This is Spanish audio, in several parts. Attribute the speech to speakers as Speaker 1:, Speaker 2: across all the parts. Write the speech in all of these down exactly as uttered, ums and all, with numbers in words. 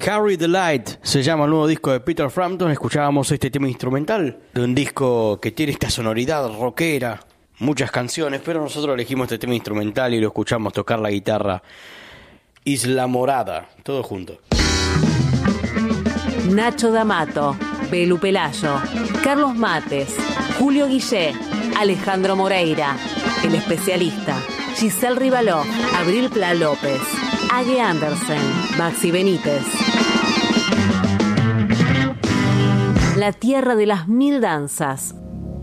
Speaker 1: Carry the Light se llama el nuevo disco de Peter Frampton. Escuchábamos este tema instrumental de un disco que tiene esta sonoridad rockera, muchas canciones, pero nosotros elegimos este tema instrumental y lo escuchamos tocar la guitarra. Isla Morada, todo junto.
Speaker 2: Nacho D'Amato, Belu Pelayo, Carlos Mates, Julio Guillé, Alejandro Moreira, El Especialista, Giselle Rivaló, Abril Pla López, Ague Andersen, Maxi Benítez. La tierra de las mil danzas.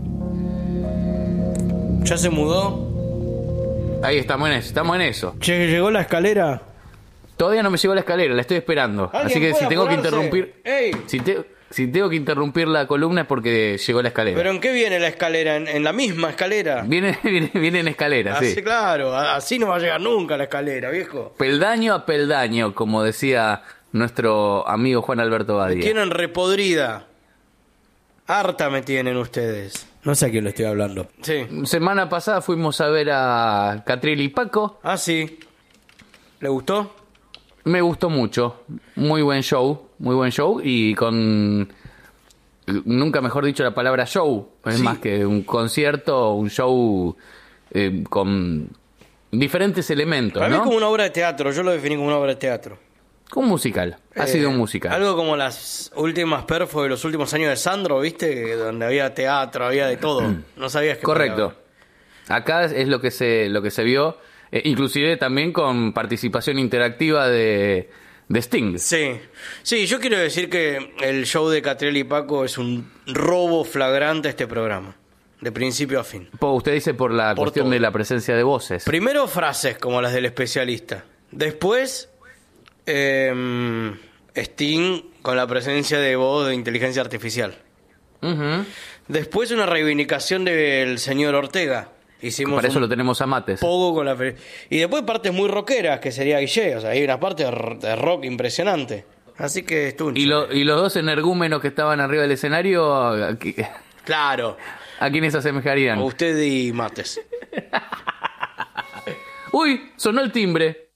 Speaker 1: ¿Ya se mudó?
Speaker 3: Ahí estamos en eso, estamos en eso.
Speaker 1: Che, ¿llegó la escalera?
Speaker 3: Todavía no me llegó la escalera, la estoy esperando. Así que si tengo que interrumpir,
Speaker 1: ¡Ey!
Speaker 3: si, te, si tengo que interrumpir la columna es porque llegó la escalera.
Speaker 1: ¿Pero en qué viene la escalera? ¿En, en la misma escalera?
Speaker 3: Viene, viene, viene en escalera,
Speaker 1: así,
Speaker 3: sí.
Speaker 1: Claro, así no va a llegar nunca la escalera, viejo.
Speaker 3: Peldaño a peldaño, como decía nuestro amigo Juan Alberto
Speaker 1: Me
Speaker 3: Badia.
Speaker 1: tienen repodrida. Harta me tienen ustedes. No sé a quién le estoy hablando. Sí.
Speaker 3: Semana pasada fuimos a ver a Catriel y Paco.
Speaker 1: Ah, sí. ¿Le gustó?
Speaker 3: Me gustó mucho. Muy buen show, muy buen show y con... Nunca mejor dicho la palabra show. Es
Speaker 1: Sí.
Speaker 3: más que un concierto, un show eh, con diferentes elementos,
Speaker 1: Para mí
Speaker 3: ¿no?
Speaker 1: es como una obra de teatro. Yo lo definí como una obra de teatro.
Speaker 3: Un musical. Ha
Speaker 1: Eh,
Speaker 3: sido un musical.
Speaker 1: Algo como las últimas perfos de los últimos años de Sandro, ¿viste? Donde había teatro, había de todo. No sabías que
Speaker 3: Correcto. Acá es lo que se, lo que se vio, eh, inclusive también con participación interactiva de, de Sting.
Speaker 1: Sí, sí, yo quiero decir que el show de Catriel y Paco es un robo flagrante a este programa, de principio a fin.
Speaker 3: Po, usted dice por la
Speaker 1: Por
Speaker 3: cuestión
Speaker 1: todo.
Speaker 3: de la presencia de voces.
Speaker 1: Primero frases como las del especialista. Después, eh, Sting con la presencia de voz de inteligencia artificial.
Speaker 3: Ujú.
Speaker 1: Después una reivindicación del señor Ortega. Hicimos
Speaker 3: Para eso
Speaker 1: un
Speaker 3: lo tenemos a Mates.
Speaker 1: poco con la fe- y después partes muy rockeras, que sería Guille. O sea, hay una parte de r- de rock impresionante. Así que estuvo un
Speaker 3: Y, lo-
Speaker 1: chévere.
Speaker 3: y los dos energúmenos que estaban arriba del escenario, ¿a, qui-
Speaker 1: Claro,
Speaker 3: a quiénes asemejarían?
Speaker 1: a usted y Mates.
Speaker 3: Uy, sonó el timbre.